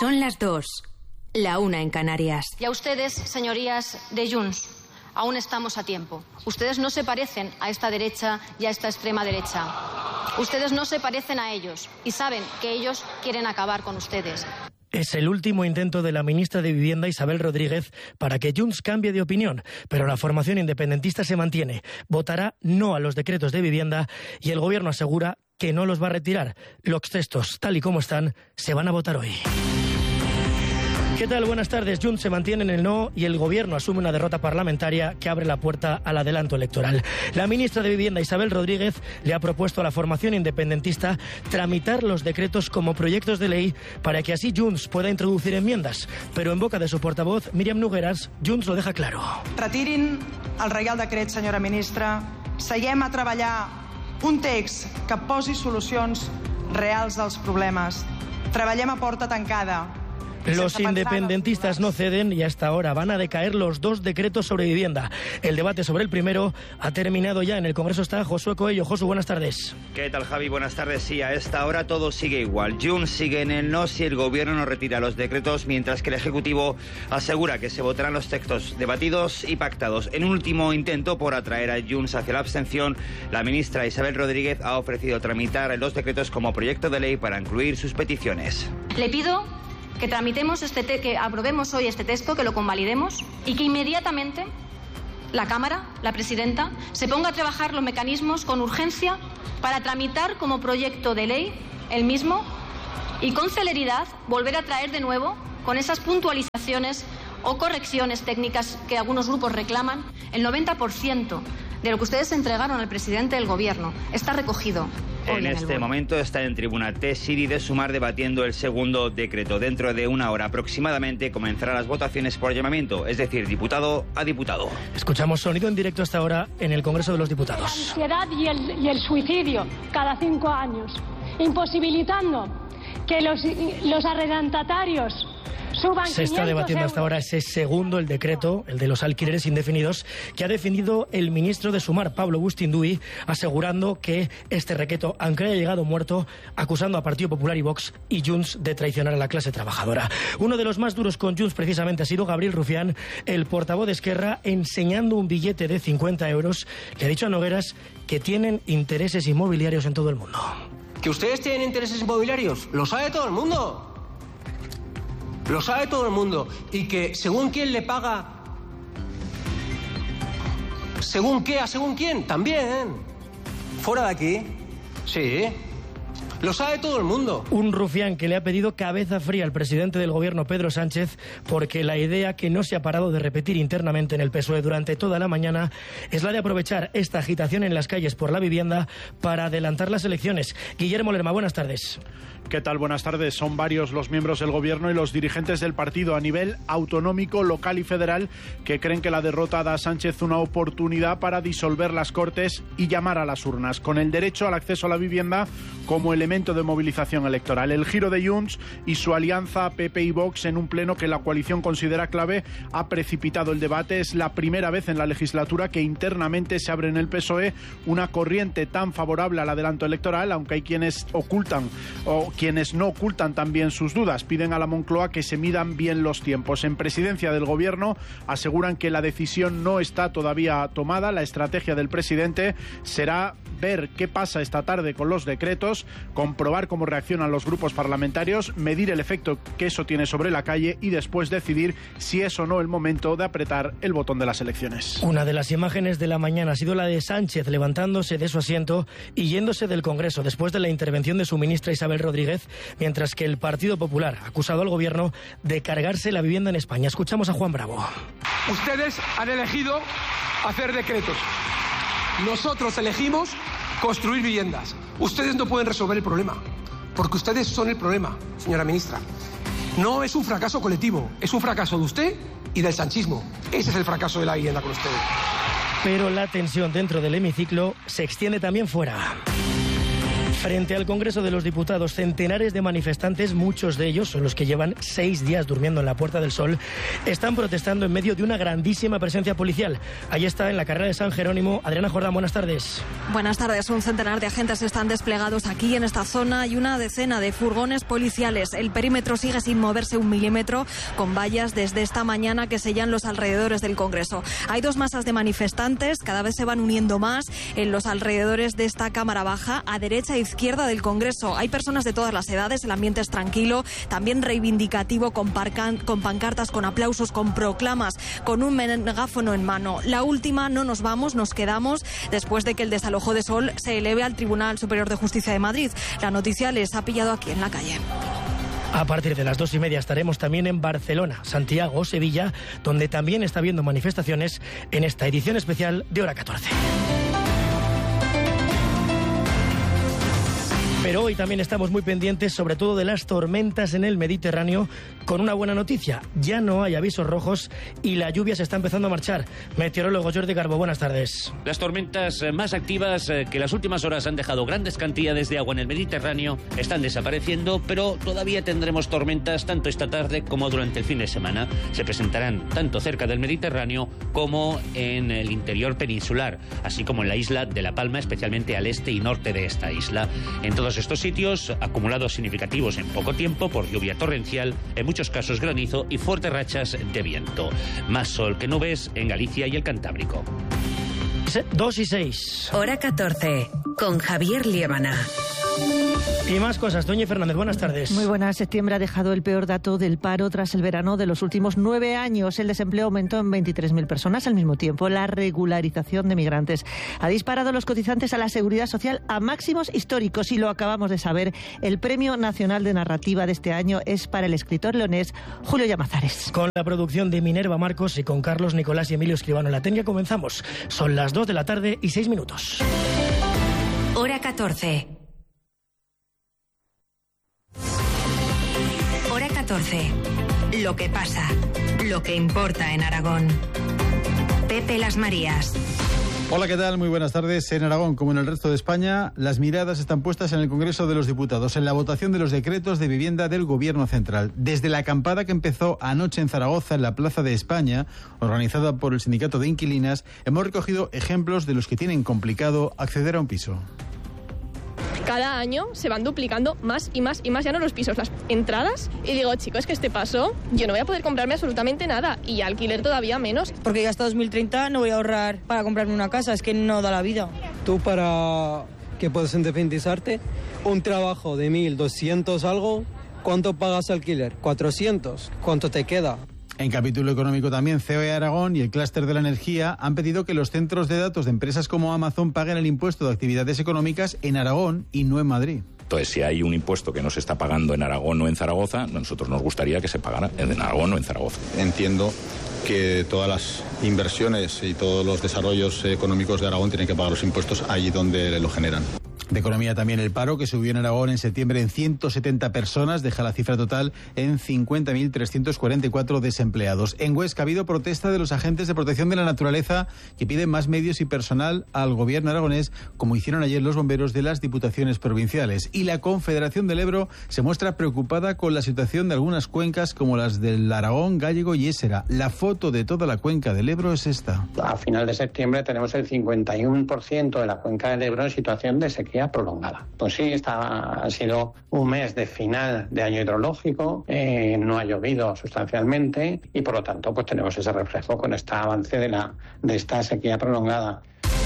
Son las 2, la 1 en Canarias. Y a ustedes, señorías de Junts, aún estamos a tiempo. Ustedes no se parecen a esta derecha y a esta extrema derecha. Ustedes no se parecen a ellos y saben que ellos quieren acabar con ustedes. Es el último intento de la ministra de Vivienda, Isabel Rodríguez, para que Junts cambie de opinión, pero la formación independentista se mantiene. Votará no a los decretos de vivienda y el Gobierno asegura que no los va a retirar. Los textos, tal y como están, se van a votar hoy. ¿Qué tal? Buenas tardes. Junts se mantiene en el no y el Gobierno asume una derrota parlamentaria que abre la puerta al adelanto electoral. La ministra de Vivienda, Isabel Rodríguez, le ha propuesto a la formación independentista tramitar los decretos como proyectos de ley para que así Junts pueda introducir enmiendas. Pero en boca de su portavoz, Míriam Nogueras, Junts lo deja claro. Retirin el Reial Decret, senyora ministra. Seguem a treballar un text que posi solucions reals als problemes. Treballem a porta tancada. Los independentistas no ceden y hasta ahora van a decaer los dos decretos sobre vivienda. El debate sobre el primero ha terminado ya. En el Congreso está Josué Coello. Josu, buenas tardes. ¿Qué tal, Javi? Buenas tardes. Sí, a esta hora todo sigue igual. Junts sigue en el no si el Gobierno no retira los decretos, mientras que el Ejecutivo asegura que se votarán los textos debatidos y pactados. En un último intento por atraer a Junts hacia la abstención, la ministra Isabel Rodríguez ha ofrecido tramitar los decretos como proyecto de ley para incluir sus peticiones. Le pido que tramitemos que aprobemos hoy este texto, que lo convalidemos y que inmediatamente la Cámara, la presidenta, se ponga a trabajar los mecanismos con urgencia para tramitar como proyecto de ley el mismo y con celeridad volver a traer de nuevo con esas puntualizaciones o correcciones técnicas que algunos grupos reclaman. El 90% de lo que ustedes entregaron al presidente del Gobierno está recogido. En este momento está en tribuna Siri de Sumar debatiendo el segundo decreto. Dentro de una hora aproximadamente comenzarán las votaciones por llamamiento, es decir, diputado a diputado. Escuchamos sonido en directo hasta ahora en el Congreso de los Diputados. La ansiedad y el suicidio cada 5 años, imposibilitando que los arrendatarios suban. Se está debatiendo hasta ahora ese segundo, el decreto, el de los alquileres indefinidos, que ha defendido el ministro de Sumar, Pablo Bustinduy, asegurando que este decreto, aunque haya llegado muerto, acusando a Partido Popular y Vox y Junts de traicionar a la clase trabajadora. Uno de los más duros con Junts precisamente ha sido Gabriel Rufián, el portavoz de Esquerra, enseñando un billete de 50 euros, que ha dicho a Nogueras que tienen intereses inmobiliarios en todo el mundo. ¿Que ustedes tienen intereses inmobiliarios? Lo sabe todo el mundo. Lo sabe todo el mundo. Y que según quién le paga, según qué, a según quién, también. Fuera de aquí. Sí. Lo sabe todo el mundo. Un Rufián que le ha pedido cabeza fría al presidente del Gobierno, Pedro Sánchez, porque la idea que no se ha parado de repetir internamente en el PSOE durante toda la mañana es la de aprovechar esta agitación en las calles por la vivienda para adelantar las elecciones. Guillermo Lerma, buenas tardes. ¿Qué tal? Buenas tardes. Son varios los miembros del Gobierno y los dirigentes del partido a nivel autonómico, local y federal que creen que la derrota da a Sánchez una oportunidad para disolver las Cortes y llamar a las urnas, con el derecho al acceso a la vivienda como elemento de movilización electoral. El giro de Junts y su alianza PP y Vox en un pleno que la coalición considera clave ha precipitado el debate. Es la primera vez en la legislatura que internamente se abre en el PSOE una corriente tan favorable al adelanto electoral, aunque hay quienes ocultan o quienes no ocultan también sus dudas. Piden a la Moncloa que se midan bien los tiempos. En presidencia del Gobierno aseguran que la decisión no está todavía tomada. La estrategia del presidente será ver qué pasa esta tarde con los decretos, comprobar cómo reaccionan los grupos parlamentarios, medir el efecto que eso tiene sobre la calle y después decidir si es o no el momento de apretar el botón de las elecciones. Una de las imágenes de la mañana ha sido la de Sánchez levantándose de su asiento y yéndose del Congreso después de la intervención de su ministra Isabel Rodríguez, mientras que el Partido Popular ha acusado al Gobierno de cargarse la vivienda en España. Escuchamos a Juan Bravo. Ustedes han elegido hacer decretos. Nosotros elegimos construir viviendas. Ustedes no pueden resolver el problema, porque ustedes son el problema, señora ministra. No es un fracaso colectivo, es un fracaso de usted y del sanchismo. Ese es el fracaso de la vivienda con ustedes. Pero la tensión dentro del hemiciclo se extiende también fuera. Frente al Congreso de los Diputados, centenares de manifestantes, muchos de ellos son los que llevan 6 días durmiendo en la Puerta del Sol, están protestando en medio de una grandísima presencia policial. Ahí está, en la carrera de San Jerónimo. Adriana Jordán, buenas tardes. Buenas tardes. Un centenar de agentes están desplegados aquí en esta zona y una decena de furgones policiales. El perímetro sigue sin moverse un milímetro, con vallas desde esta mañana que sellan los alrededores del Congreso. Hay 2 masas de manifestantes, cada vez se van uniendo más en los alrededores de esta Cámara Baja, a derecha e izquierda del Congreso. Hay personas de todas las edades, el ambiente es tranquilo, también reivindicativo, con pancartas, con aplausos, con proclamas, con un megáfono en mano. La última: no nos vamos, nos quedamos, después de que el desalojo de Sol se eleve al Tribunal Superior de Justicia de Madrid. La noticia les ha pillado aquí en la calle. A partir de las 2:30 estaremos también en Barcelona, Santiago o Sevilla, donde también está habiendo manifestaciones en esta edición especial de Hora 14. Pero hoy también estamos muy pendientes, sobre todo de las tormentas en el Mediterráneo, con una buena noticia: ya no hay avisos rojos y la lluvia se está empezando a marchar. Meteorólogo Jordi Garbo, buenas tardes. Las tormentas más activas, que las últimas horas han dejado grandes cantidades de agua en el Mediterráneo, están desapareciendo, pero todavía tendremos tormentas tanto esta tarde como durante el fin de semana. Se presentarán tanto cerca del Mediterráneo como en el interior peninsular, así como en la isla de La Palma, especialmente al este y norte de esta isla. En todos estos sitios, acumulados significativos en poco tiempo por lluvia torrencial, en muchos casos granizo y fuertes rachas de viento. Más sol que nubes en Galicia y el Cantábrico. 2:06. Hora 14, con Javier Liébana. Y más cosas. Doña Fernández, buenas tardes. Muy buenas. Septiembre ha dejado el peor dato del paro tras el verano de los últimos 9 años. El desempleo aumentó en 23.000 personas. Al mismo tiempo, la regularización de migrantes ha disparado los cotizantes a la Seguridad Social a máximos históricos. Y lo acabamos de saber, el Premio Nacional de Narrativa de este año es para el escritor leonés Julio Llamazares. Con la producción de Minerva Marcos y con Carlos Nicolás y Emilio Escribano en la técnica comenzamos. Son las 2 de la tarde y 6 minutos. Hora 14. Hora 14. Lo que pasa, lo que importa en Aragón. Pepe Las Marías. Hola, ¿qué tal? Muy buenas tardes. En Aragón, como en el resto de España, las miradas están puestas en el Congreso de los Diputados, en la votación de los decretos de vivienda del Gobierno central. Desde la acampada que empezó anoche en Zaragoza, en la Plaza de España, organizada por el Sindicato de Inquilinas, hemos recogido ejemplos de los que tienen complicado acceder a un piso. Cada año se van duplicando más y más y más, ya no los pisos, las entradas. Y digo, chicos, que este paso yo no voy a poder comprarme absolutamente nada, y alquiler todavía menos. Porque yo hasta 2030 no voy a ahorrar para comprarme una casa, es que no da la vida. Tú, para que puedas independizarte, un trabajo de 1.200 algo, ¿cuánto pagas alquiler? 400. ¿Cuánto te queda? En capítulo económico también, COE Aragón y el clúster de la energía han pedido que los centros de datos de empresas como Amazon paguen el impuesto de actividades económicas en Aragón y no en Madrid. Entonces, si hay un impuesto que no se está pagando en Aragón o en Zaragoza, a nosotros nos gustaría que se pagara en Aragón o en Zaragoza. Entiendo que todas las inversiones y todos los desarrollos económicos de Aragón tienen que pagar los impuestos allí donde lo generan. De economía también, el paro, que subió en Aragón en septiembre en 170 personas, deja la cifra total en 50.344 desempleados. En Huesca ha habido protesta de los agentes de protección de la naturaleza que piden más medios y personal al gobierno aragonés, como hicieron ayer los bomberos de las diputaciones provinciales. Y la Confederación del Ebro se muestra preocupada con la situación de algunas cuencas como las del Aragón, Gállego y Ésera. La foto de toda la cuenca del Ebro es esta. A final de septiembre tenemos el 51% de la cuenca del Ebro en situación de sequía prolongada. Pues sí, ha sido un mes de final de año hidrológico, no ha llovido sustancialmente y por lo tanto pues tenemos ese reflejo con este avance de esta sequía prolongada.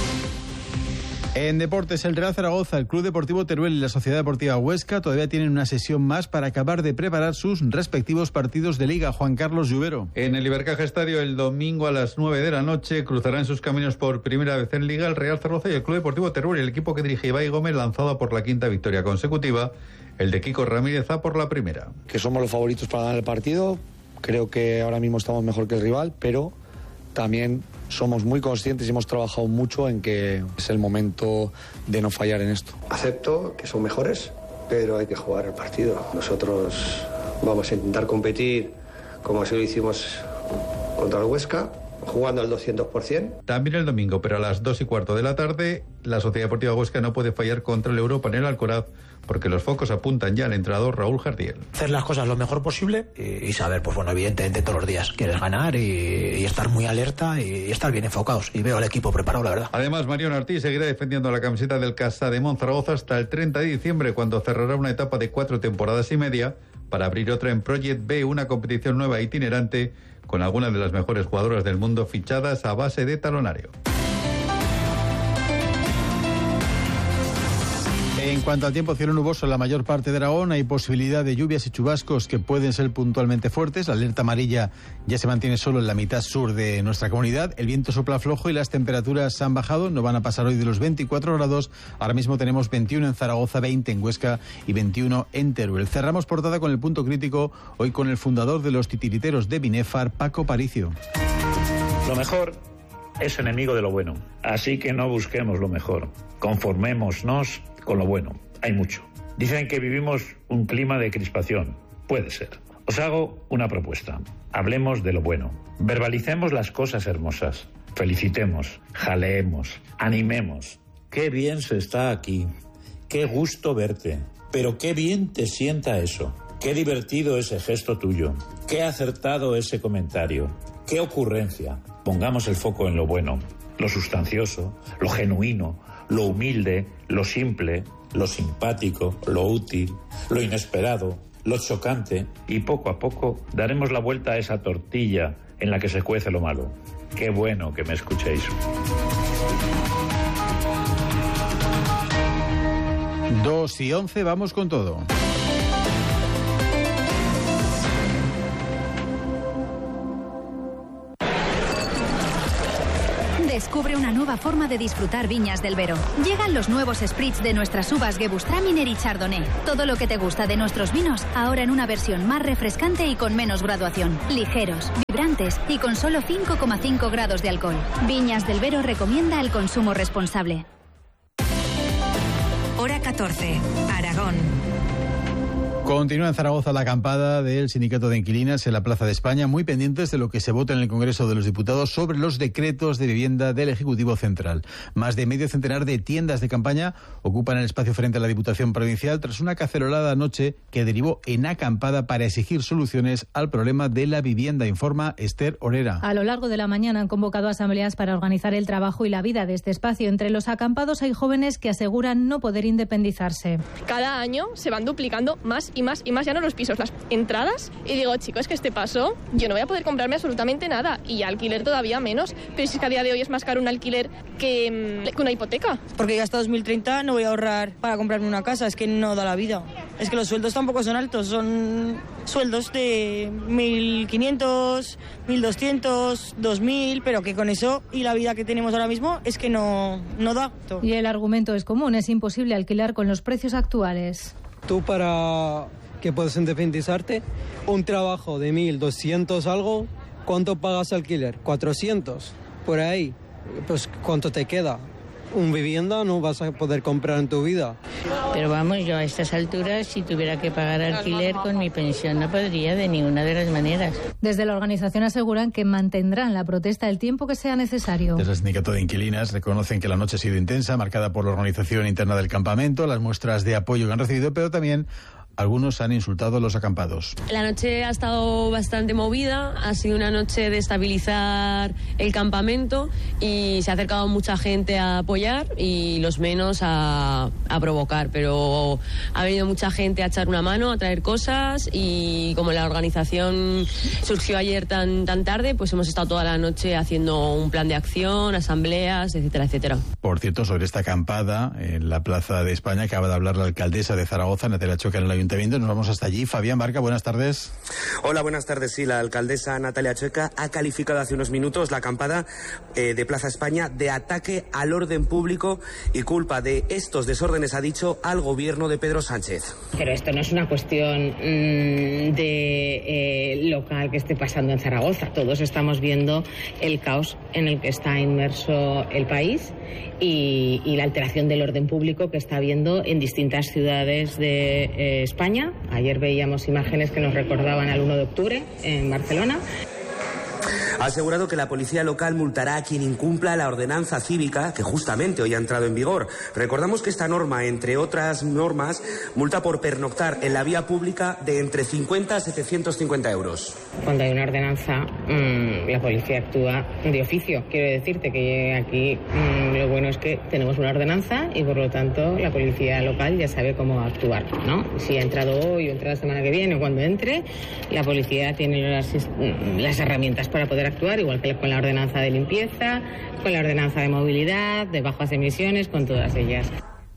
En deportes, el Real Zaragoza, el Club Deportivo Teruel y la Sociedad Deportiva Huesca todavía tienen una sesión más para acabar de preparar sus respectivos partidos de Liga. Juan Carlos Lluvero. En el Ibercaja Estadio, el domingo a las 9 de la noche, cruzarán sus caminos por primera vez en Liga el Real Zaragoza y el Club Deportivo Teruel, el equipo que dirige Ibai Gómez, lanzado por la quinta victoria consecutiva, el de Kiko Ramírez a por la primera. Que somos los favoritos para ganar el partido, creo que ahora mismo estamos mejor que el rival, pero también somos muy conscientes y hemos trabajado mucho en que es el momento de no fallar en esto. Acepto que son mejores, pero hay que jugar el partido. Nosotros vamos a intentar competir como así lo hicimos contra el Huesca, jugando al 200%. También el domingo, pero a las 2:15 de la tarde, la Sociedad Deportiva Huesca no puede fallar contra el Europa en el Alcoraz, porque los focos apuntan ya al entrenador Raúl Jardiel. Hacer las cosas lo mejor posible y saber, pues bueno, evidentemente todos los días quieres ganar y estar muy alerta y estar bien enfocados. Y veo al equipo preparado, la verdad. Además, Mariano Ortiz seguirá defendiendo la camiseta del Casa de Monzaragoza hasta el 30 de diciembre, cuando cerrará una etapa de 4 temporadas y media para abrir otra en Project B, una competición nueva e itinerante con algunas de las mejores jugadoras del mundo fichadas a base de talonario. En cuanto al tiempo, cielo nuboso en la mayor parte de Aragón. Hay posibilidad de lluvias y chubascos que pueden ser puntualmente fuertes. La alerta amarilla ya se mantiene solo en la mitad sur de nuestra comunidad. El viento sopla flojo y las temperaturas han bajado. No van a pasar hoy de los 24 grados. Ahora mismo tenemos 21 en Zaragoza, 20 en Huesca y 21 en Teruel. Cerramos portada con el punto crítico, hoy con el fundador de los titiriteros de Binefar, Paco Paricio. Lo mejor es enemigo de lo bueno. Así que no busquemos lo mejor. Conformémonos con lo bueno. Hay mucho. Dicen que vivimos un clima de crispación. Puede ser. Os hago una propuesta. Hablemos de lo bueno. Verbalicemos las cosas hermosas. Felicitemos, jaleemos, animemos. Qué bien se está aquí. Qué gusto verte. Pero qué bien te sienta eso. Qué divertido ese gesto tuyo. Qué acertado ese comentario. Qué ocurrencia. Pongamos el foco en lo bueno, lo sustancioso, lo genuino, lo humilde, lo simple, lo simpático, lo útil, lo inesperado, lo chocante, y poco a poco daremos la vuelta a esa tortilla en la que se cuece lo malo. Qué bueno que me escuchéis. 2:11, vamos con todo. Descubre una nueva forma de disfrutar Viñas del Vero. Llegan los nuevos spritz de nuestras uvas Gewürztraminer y Chardonnay. Todo lo que te gusta de nuestros vinos, ahora en una versión más refrescante y con menos graduación. Ligeros, vibrantes y con solo 5,5 grados de alcohol. Viñas del Vero recomienda el consumo responsable. Hora 14, Aragón. Continúa en Zaragoza la acampada del Sindicato de Inquilinas en la Plaza de España, muy pendientes de lo que se vota en el Congreso de los Diputados sobre los decretos de vivienda del Ejecutivo Central. Más de medio centenar de tiendas de campaña ocupan el espacio frente a la Diputación Provincial tras una cacerolada anoche que derivó en acampada para exigir soluciones al problema de la vivienda, informa Esther Orera. A lo largo de la mañana han convocado asambleas para organizar el trabajo y la vida de este espacio. Entre los acampados hay jóvenes que aseguran no poder independizarse. Cada año se van duplicando más y más, ya no los pisos, las entradas. Y digo, chicos, que este paso, yo no voy a poder comprarme absolutamente nada. Y alquiler todavía menos. Pero si es que a día de hoy es más caro un alquiler que una hipoteca. Porque yo hasta 2030 no voy a ahorrar para comprarme una casa. Es que no da la vida. Es que los sueldos tampoco son altos. Son sueldos de 1.500, 1.200, 2.000. Pero que con eso y la vida que tenemos ahora mismo es que no da. Y el argumento es común. Es imposible alquilar con los precios actuales. Tú para que puedas independizarte, un trabajo de 1.200 algo, ¿cuánto pagas alquiler? 400, por ahí. Pues ¿cuánto te queda? Un vivienda no vas a poder comprar en tu vida. Pero vamos, yo a estas alturas, si tuviera que pagar alquiler con mi pensión, no podría de ninguna de las maneras. Desde la organización aseguran que mantendrán la protesta el tiempo que sea necesario. Desde el Sindicato de Inquilinas reconocen que la noche ha sido intensa, marcada por la organización interna del campamento, las muestras de apoyo que han recibido, pero también algunos han insultado a los acampados. La noche ha estado bastante movida, ha sido una noche de estabilizar el campamento y se ha acercado mucha gente a apoyar y los menos a provocar, pero ha venido mucha gente a echar una mano, a traer cosas y como la organización surgió ayer tan tarde, pues hemos estado toda la noche haciendo un plan de acción, asambleas, etcétera, etcétera. Por cierto, sobre esta acampada en la Plaza de España acaba de hablar la alcaldesa de Zaragoza, Natalia Choca, en el Ayuntamiento. Nos vamos hasta allí. Fabián Barca, buenas tardes. Hola, buenas tardes. Sí, la alcaldesa Natalia Choca ha calificado hace unos minutos la acampada de Plaza España de ataque al orden público y culpa de estos desórdenes, ha dicho, al gobierno de Pedro Sánchez. Pero esto no es una cuestión local que esté pasando en Zaragoza. Todos estamos viendo el caos en el que está inmerso el país y la alteración del orden público que está habiendo en distintas ciudades de España. Ayer veíamos imágenes que nos recordaban al 1 de octubre en Barcelona. Ha asegurado que la policía local multará a quien incumpla la ordenanza cívica que justamente hoy ha entrado en vigor. Recordamos que esta norma, entre otras normas, multa por pernoctar en la vía pública de entre 50 a 750 euros. Cuando hay una ordenanza, la policía actúa de oficio. Quiero decirte que aquí lo bueno es que tenemos una ordenanza y por lo tanto la policía local ya sabe cómo actuar, ¿no? Si ha entrado hoy o entra la semana que viene o cuando entre, la policía tiene las herramientas para poder actuar, igual que con la ordenanza de limpieza, con la ordenanza de movilidad, de bajas emisiones, con todas ellas.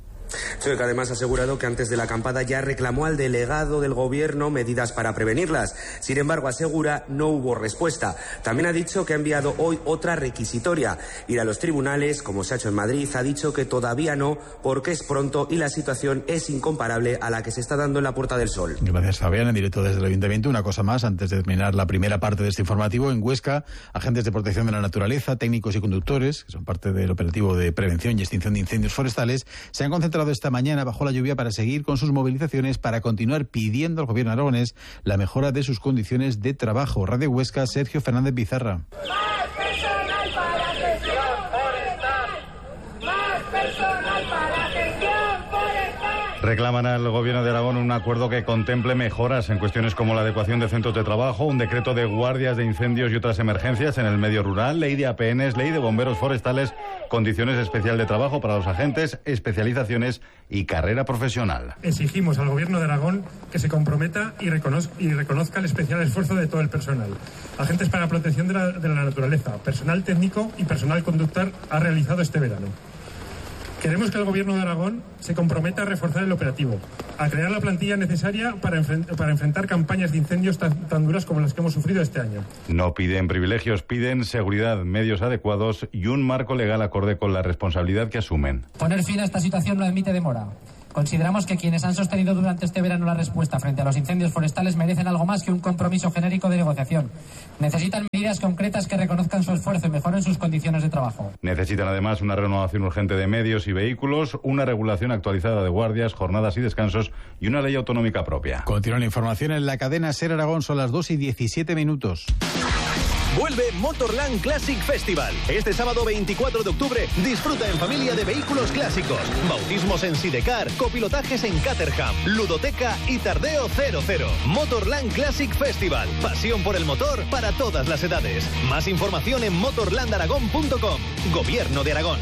Chueca además ha asegurado que antes de la acampada ya reclamó al delegado del gobierno medidas para prevenirlas. Sin embargo, asegura, no hubo respuesta. También ha dicho que ha enviado hoy otra requisitoria. Ir a los tribunales, como se ha hecho en Madrid, ha dicho que todavía no, porque es pronto y la situación es incomparable a la que se está dando en la Puerta del Sol. Gracias, Fabián. En directo desde el Ayuntamiento, una cosa más, antes de terminar la primera parte de este informativo. En Huesca, agentes de protección de la naturaleza, técnicos y conductores, que son parte del operativo de prevención y extinción de incendios forestales, se han concentrado esta mañana bajo la lluvia para seguir con sus movilizaciones para continuar pidiendo al gobierno aragonés la mejora de sus condiciones de trabajo. Radio Huesca, Sergio Fernández Pizarra. Más personal para gestión forestal. Más personal para gestión forestal. Reclaman al Gobierno de Aragón un acuerdo que contemple mejoras en cuestiones como la adecuación de centros de trabajo, un decreto de guardias de incendios y otras emergencias en el medio rural, ley de APNs, ley de bomberos forestales, condiciones especiales de trabajo para los agentes, especializaciones y carrera profesional. Exigimos al Gobierno de Aragón que se comprometa y reconozca el especial esfuerzo de todo el personal. Agentes para la protección de la naturaleza, personal técnico y personal conductor ha realizado este verano. Queremos que el Gobierno de Aragón se comprometa a reforzar el operativo, a crear la plantilla necesaria para enfrentar campañas de incendios tan duras como las que hemos sufrido este año. No piden privilegios, piden seguridad, medios adecuados y un marco legal acorde con la responsabilidad que asumen. Poner fin a esta situación no admite demora. Consideramos que quienes han sostenido durante este verano la respuesta frente a los incendios forestales merecen algo más que un compromiso genérico de negociación. Necesitan medidas concretas que reconozcan su esfuerzo y mejoren sus condiciones de trabajo. Necesitan además una renovación urgente de medios y vehículos, una regulación actualizada de guardias, jornadas y descansos y una ley autonómica propia. Continúa la información en la cadena SER Aragón, son las 2:17. Vuelve Motorland Classic Festival. Este sábado 24 de octubre disfruta en familia de vehículos clásicos, bautismos en Sidecar, copilotajes en Caterham, ludoteca y tardeo 00. Motorland Classic Festival. Pasión por el motor para todas las edades. Más información en motorlandaragón.com. Gobierno de Aragón.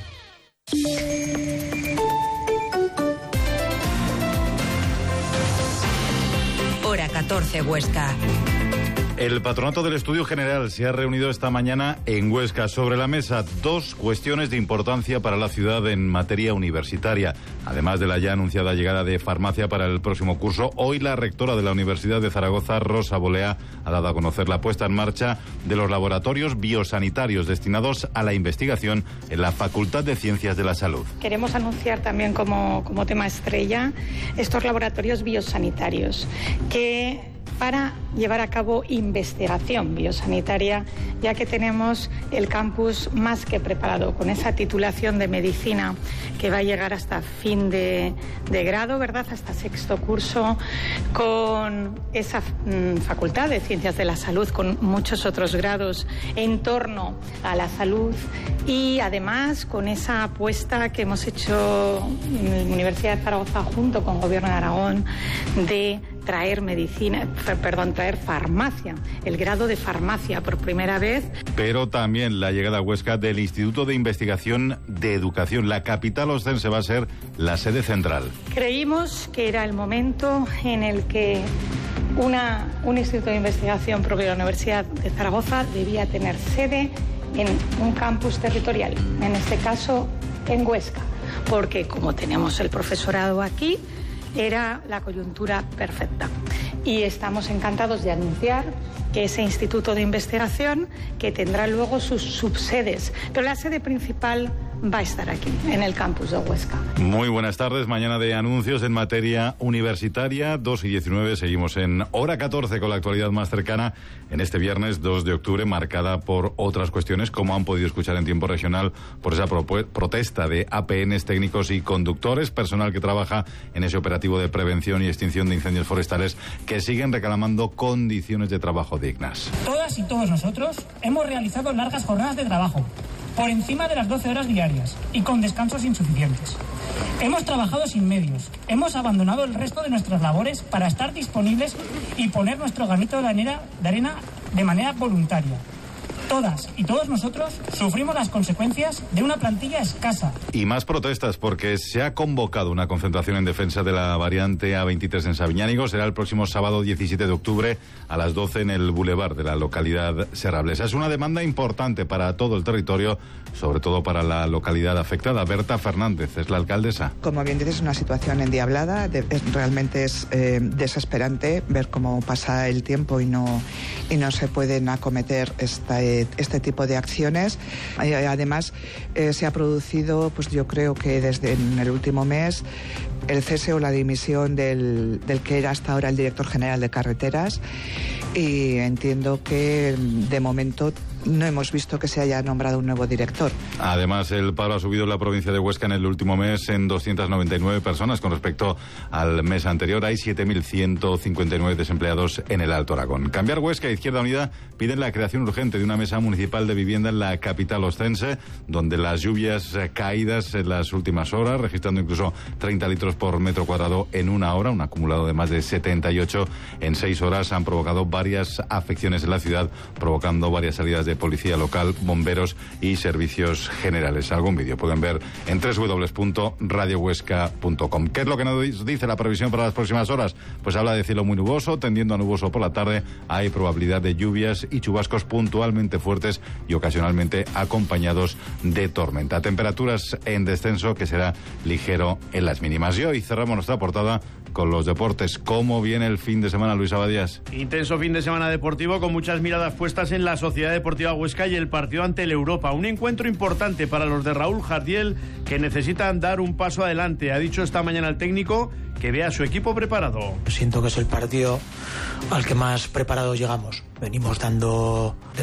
Hora 14 Huesca. El Patronato del Estudio General se ha reunido esta mañana en Huesca. Sobre la mesa, dos cuestiones de importancia para la ciudad en materia universitaria. Además de la ya anunciada llegada de farmacia para el próximo curso, hoy la rectora de la Universidad de Zaragoza, Rosa Bolea, ha dado a conocer la puesta en marcha de los laboratorios biosanitarios destinados a la investigación en la Facultad de Ciencias de la Salud. Queremos anunciar también como tema estrella estos laboratorios biosanitarios que para llevar a cabo investigación biosanitaria, ya que tenemos el campus más que preparado con esa titulación de medicina que va a llegar hasta fin de grado, ¿verdad?, hasta sexto curso, con esa facultad de Ciencias de la Salud, con muchos otros grados en torno a la salud y además con esa apuesta que hemos hecho en la Universidad de Zaragoza junto con el Gobierno de Aragón de traer farmacia, el grado de farmacia por primera vez. Pero también la llegada a Huesca del Instituto de Investigación de Educación. La capital ostense va a ser la sede central. Creímos que era el momento en el que un instituto de investigación propio de la Universidad de Zaragoza debía tener sede en un campus territorial, en este caso en Huesca, porque como tenemos el profesorado aquí, era la coyuntura perfecta. Y estamos encantados de anunciar que ese instituto de investigación, que tendrá luego sus subsedes, pero la sede principal va a estar aquí, en el campus de Huesca. Muy buenas tardes, mañana de anuncios en materia universitaria, 2:19, seguimos en hora 14 con la actualidad más cercana en este viernes 2 de octubre, marcada por otras cuestiones, como han podido escuchar en tiempo regional, por esa protesta de APNs, técnicos y conductores, personal que trabaja en ese operativo de prevención y extinción de incendios forestales, que siguen reclamando condiciones de trabajo dignas. Todas y todos nosotros hemos realizado largas jornadas de trabajo, por encima de las 12 horas diarias y con descansos insuficientes. Hemos trabajado sin medios, hemos abandonado el resto de nuestras labores para estar disponibles y poner nuestro granito de arena de manera voluntaria. Todas y todos nosotros sufrimos las consecuencias de una plantilla escasa. Y más protestas, porque se ha convocado una concentración en defensa de la variante A23 en Sabiñánigo. Será el próximo sábado 17 de octubre a las 12 en el Boulevard de la localidad serrablesa. Es una demanda importante para todo el territorio, sobre todo para la localidad afectada. Berta Fernández es la alcaldesa. Como bien dices, es una situación endiablada. Realmente es desesperante ver cómo pasa el tiempo y no se pueden acometer este tipo de acciones. Además, se ha producido, pues yo creo que desde en el último mes, el cese o la dimisión del que era hasta ahora el director general de carreteras, y entiendo que de momento no hemos visto que se haya nombrado un nuevo director. Además, el paro ha subido en la provincia de Huesca en el último mes en 299 personas con respecto al mes anterior. Hay 7.159 desempleados en el Alto Aragón. Cambiar Huesca e Izquierda Unida piden la creación urgente de una mesa municipal de vivienda en la capital ostense, donde las lluvias caídas en las últimas horas, registrando incluso 30 litros por metro cuadrado en una hora, un acumulado de más de 78 en 6 horas, han provocado varias afecciones en la ciudad, provocando varias salidas de policía local, bomberos y servicios generales. Algún vídeo pueden ver en www.radiohuesca.com. ¿Qué es lo que nos dice la previsión para las próximas horas? Pues habla de cielo muy nuboso, tendiendo a nuboso por la tarde. Hay probabilidad de lluvias y chubascos puntualmente fuertes y ocasionalmente acompañados de tormenta. Temperaturas en descenso, que será ligero en las mínimas. Y hoy cerramos nuestra portada con los deportes. ¿Cómo viene el fin de semana, Luis Abadías? Intenso fin de semana deportivo con muchas miradas puestas en la Sociedad Deportiva Huesca y el partido ante el Europa. Un encuentro importante para los de Raúl Jardiel, que necesitan dar un paso adelante. Ha dicho esta mañana el técnico que ve a su equipo preparado. Siento que es el partido al que más preparados llegamos. Venimos dando de